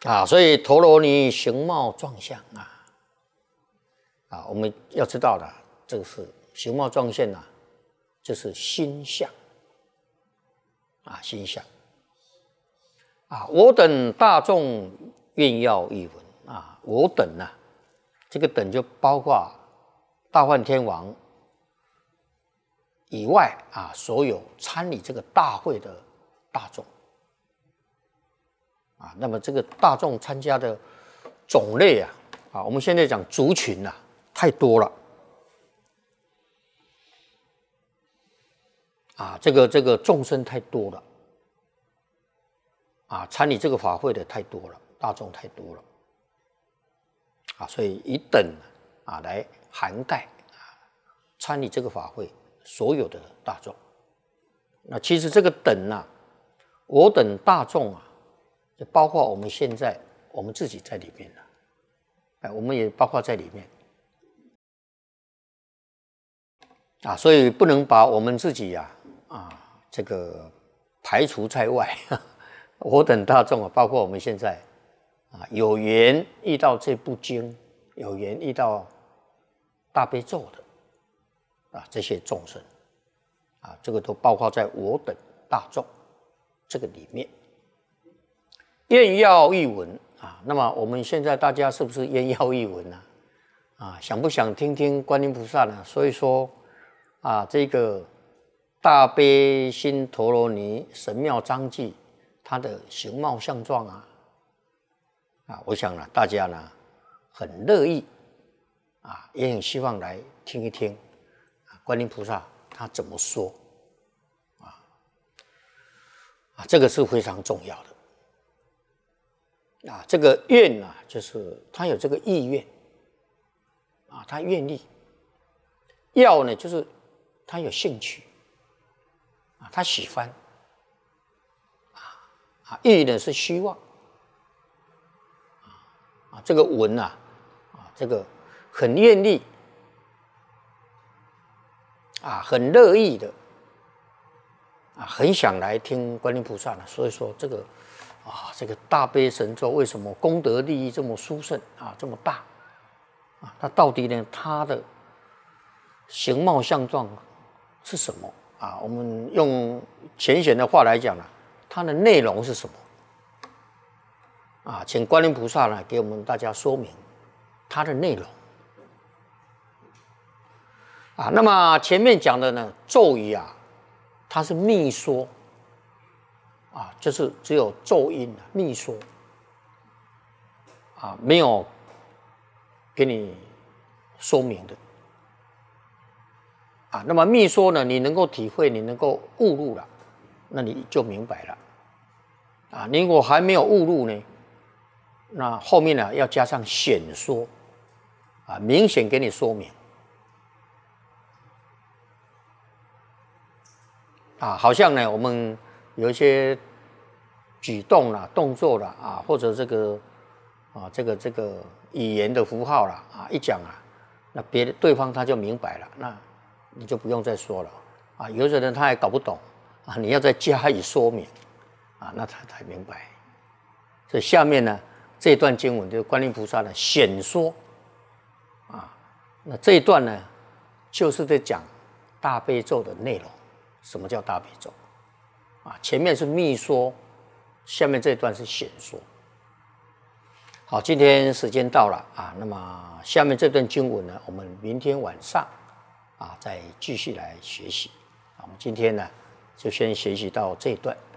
所以陀罗尼形貌状相我们要知道的，这个是形貌状相就是心相心相我等大众愿要一闻我等这个等就包括大梵天王以外所有参与这个大会的大众那么这个大众参加的种类我们现在讲族群太多了这个众生太多了参与这个法会的太多了，大众太多了所以以等来涵盖参与这个法会所有的大众。那其实这个等我等大众就包括我们现在我们自己在里面我们也包括在里面所以不能把我们自己这个排除在外我等大众包括我们现在有缘遇到这部经，有缘遇到大悲咒的这些众生这个都包括在我等大众这个里面。愿要一闻那么我们现在大家是不是愿要一闻想不想听听观音菩萨呢？所以说这个大悲心陀罗尼神妙章句它的形貌相状我想大家很乐意也很希望来听一听观音菩萨他怎么说这个是非常重要的这个愿就是他有这个意愿他愿意，要呢就是他有兴趣他喜欢意呢是希望这个闻这个很愿意很乐意的很想来听观音菩萨所以说这个这个大悲神咒为什么功德利益这么殊胜这么大它到底呢它的形貌相状是什么我们用浅显的话来讲它的内容是什么请观音菩萨给我们大家说明它的内容那么前面讲的呢咒语它是密说就是只有咒音密说没有给你说明的那么密说呢你能够体会你能够悟入了那你就明白了你如果还没有悟入呢那后面要加上显说明显给你说明好像呢我们有一些举动动作或者这个这个语言的符号一讲那对方他就明白了，那你就不用再说了有的人他还搞不懂你要再加以说明那他才明白。所以下面呢这段经文就是观音菩萨的显说那这一段呢就是在讲大悲咒的内容。什么叫大悲咒前面是密说，下面这一段是显说。好，今天时间到了那么下面这段经文呢我们明天晚上再继续来学习我们今天呢就先学习到这一段。